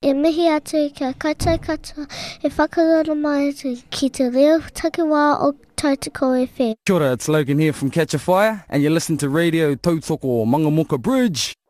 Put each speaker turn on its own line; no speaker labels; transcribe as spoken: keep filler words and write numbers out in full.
E mihi atu kia kata kata e whakarara mai atu ki te reo takiwā o Tautoko F M.
Kia ora, it's Logan here from Catch a Fire, and you listen to Radio Tautoko Mangamuka Bridge.